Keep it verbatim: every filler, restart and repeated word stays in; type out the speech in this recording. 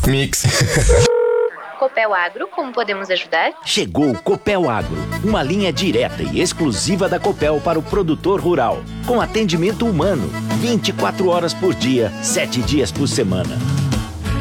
Mix. Copel Agro, como podemos ajudar? Chegou o Copel Agro, uma linha direta e exclusiva da Copel para o produtor rural, com atendimento humano, vinte e quatro horas por dia, sete dias por semana.